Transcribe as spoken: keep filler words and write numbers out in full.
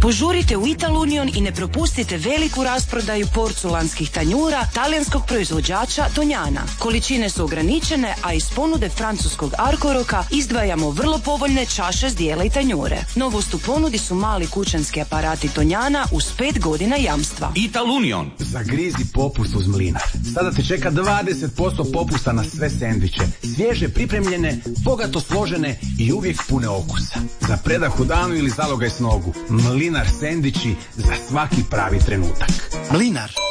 Požurite u Ital Union i ne propustite veliku rasprodaju porculanskih tanjura talijanskog proizvođača Tonjana. Količine su ograničene, a iz ponude francuskog Arcoroka izdvajamo vrlo povoljne čaše, zdjela i tanjure. Novost u ponudi su mali kućanski aparati Tonjana uz pet godina jamstva. Ital Union. Zagrizi popust uz Mlinar. Sada te čeka dvadeset posto popusta na sve sendviče. Svježe pripremljene, bogato složene i uvijek pune okusa. Za predah u danu ili zalogaj s nogu. Mlinar sendviči za svaki pravi trenutak. Mlinar.